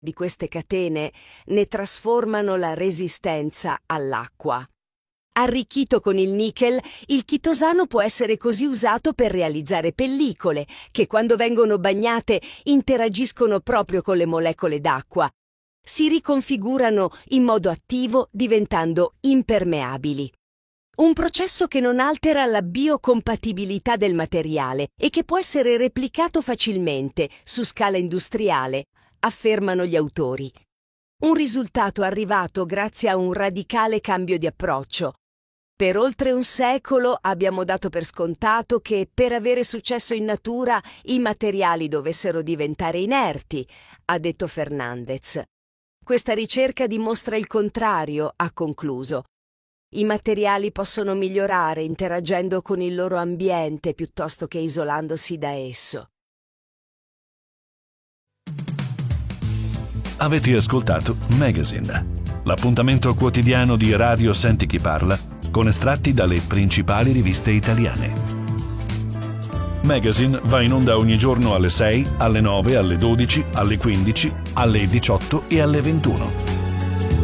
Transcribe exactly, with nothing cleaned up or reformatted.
di queste catene ne trasformano la resistenza all'acqua. Arricchito con il nichel, il chitosano può essere così usato per realizzare pellicole, che quando vengono bagnate interagiscono proprio con le molecole d'acqua. Si riconfigurano in modo attivo diventando impermeabili. Un processo che non altera la biocompatibilità del materiale e che può essere replicato facilmente su scala industriale, affermano gli autori. Un risultato arrivato grazie a un radicale cambio di approccio. Per oltre un secolo abbiamo dato per scontato che per avere successo in natura i materiali dovessero diventare inerti, ha detto Fernandez. Questa ricerca dimostra il contrario, ha concluso. I materiali possono migliorare interagendo con il loro ambiente piuttosto che isolandosi da esso. Avete ascoltato Magazine, l'appuntamento quotidiano di Radio Senti Chi Parla con estratti dalle principali riviste italiane. Magazine va in onda ogni giorno alle sei, alle nove, alle dodici, alle quindici, alle diciotto e alle ventuno.